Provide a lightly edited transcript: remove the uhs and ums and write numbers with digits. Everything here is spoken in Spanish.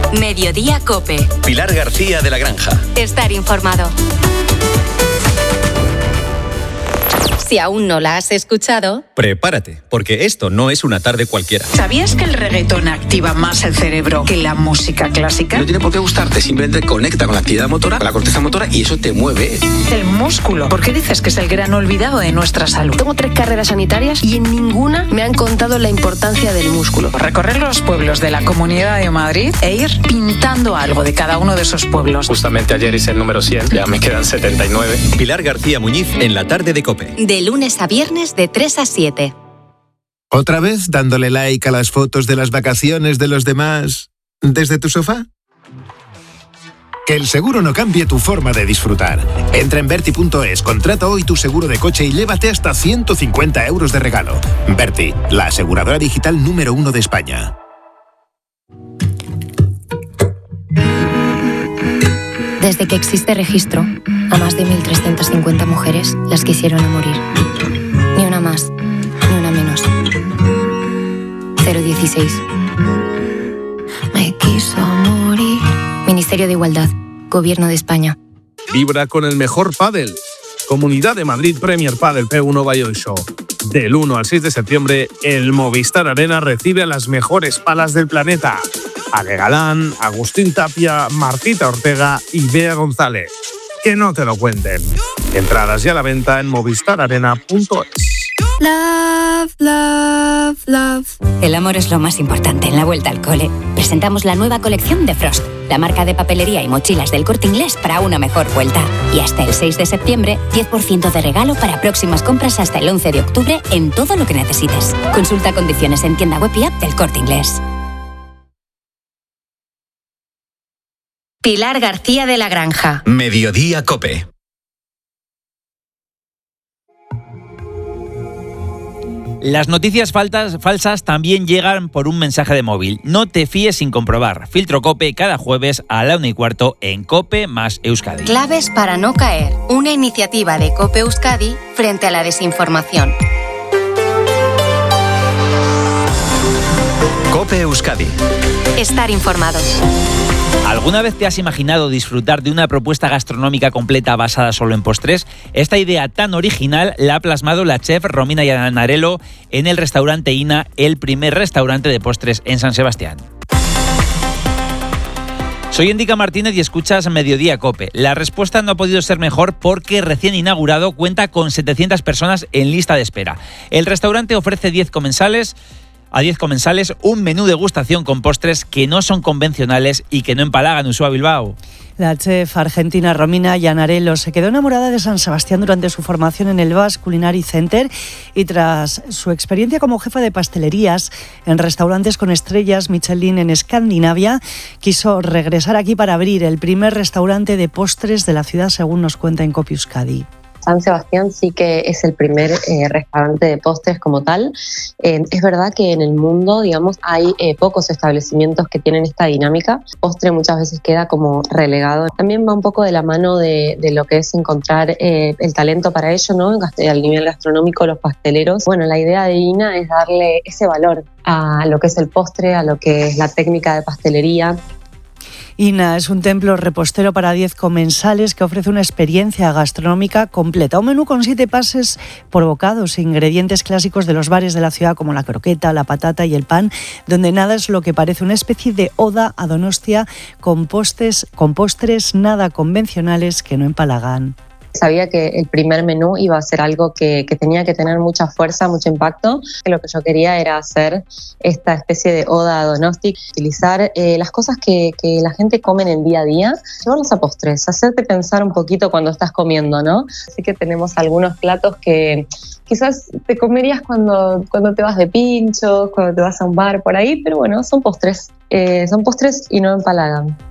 Mediodía COPE. Pilar García de la Granja. Estar informado. Si aún no la has escuchado, prepárate, porque esto no es una tarde cualquiera. ¿Sabías que el reggaetón activa más el cerebro que la música clásica? No tiene por qué gustarte, simplemente conecta con la actividad motora, con la corteza motora, y eso te mueve. El músculo. ¿Por qué dices que es el gran olvidado de nuestra salud? Tengo 3 carreras sanitarias y en ninguna me han contado la importancia del músculo. Recorrer los pueblos de la Comunidad de Madrid e ir pintando algo de cada uno de esos pueblos. Justamente ayer hice el número 100, ya me quedan 79. Pilar García Muñiz en la tarde de COPE. De lunes a viernes de 3 a 7. ¿Otra vez dándole like a las fotos de las vacaciones de los demás desde tu sofá? Que el seguro no cambie tu forma de disfrutar. Entra en Verti.es, contrata hoy tu seguro de coche y llévate hasta 150 euros de regalo. Verti, la aseguradora digital número 1 de España. Desde que existe registro, a más de 1.350 mujeres las quisieron a morir. Ni una más, ni una menos. 016. Me quiso morir. Ministerio de Igualdad, Gobierno de España. Vibra con el mejor pádel. Comunidad de Madrid Premier Padel P1 Valladolid Show. Del 1 al 6 de septiembre, el Movistar Arena recibe a las mejores palas del planeta. Ale Galán, Agustín Tapia, Martita Ortega y Bea González. Que no te lo cuenten. Entradas ya a la venta en movistararena.es. Love, love, love. El amor es lo más importante en la vuelta al cole. Presentamos la nueva colección de Frost, la marca de papelería y mochilas del Corte Inglés para una mejor vuelta. Y hasta el 6 de septiembre, 10% de regalo para próximas compras hasta el 11 de octubre en todo lo que necesites. Consulta condiciones en tienda web y app del Corte Inglés. Pilar García de la Granja. Mediodía COPE. Las noticias falsas también llegan por un mensaje de móvil. No te fíes sin comprobar. Filtro COPE cada jueves a la 1:15 en COPE más Euskadi. Claves para no caer. Una iniciativa de COPE Euskadi frente a la desinformación. COPE Euskadi. Estar informados. ¿Alguna vez te has imaginado disfrutar de una propuesta gastronómica completa basada solo en postres? Esta idea tan original la ha plasmado la chef Romina Yanarello en el restaurante Ina, el primer restaurante de postres en San Sebastián. Soy Endica Martínez y escuchas Mediodía COPE. La respuesta no ha podido ser mejor porque recién inaugurado cuenta con 700 personas en lista de espera. El restaurante ofrece a 10 comensales un menú de degustación con postres que no son convencionales y que no empalagan. Usua Bilbao. La chef argentina Romina Yanarello se quedó enamorada de San Sebastián durante su formación en el Basque Culinary Center y tras su experiencia como jefa de pastelerías en restaurantes con estrellas Michelin en Escandinavia, quiso regresar aquí para abrir el primer restaurante de postres de la ciudad, según nos cuenta en COPE Euskadi. San Sebastián sí que es el primer restaurante de postres como tal. Es verdad que en el mundo, digamos, hay pocos establecimientos que tienen esta dinámica. El postre muchas veces queda como relegado. También va un poco de la mano de lo que es encontrar el talento para ello, ¿no? Al nivel gastronómico, los pasteleros. Bueno, la idea de Ina es darle ese valor a lo que es el postre, a lo que es la técnica de pastelería. Ina es un templo repostero para 10 comensales que ofrece una experiencia gastronómica completa. Un menú con 7 pases por bocados e ingredientes clásicos de los bares de la ciudad como la croqueta, la patata y el pan, donde nada es lo que parece una especie de oda a Donostia con postres nada convencionales que no empalagan. Sabía que el primer menú iba a ser algo que tenía que tener mucha fuerza, mucho impacto. Lo que yo quería era hacer esta especie de oda a Donosti, utilizar las cosas que la gente come en el día a día, llevarlos a postres, hacerte pensar un poquito cuando estás comiendo, ¿no? Así que tenemos algunos platos que quizás te comerías cuando te vas de pinchos, cuando te vas a un bar por ahí, pero bueno, son postres y no empalagan.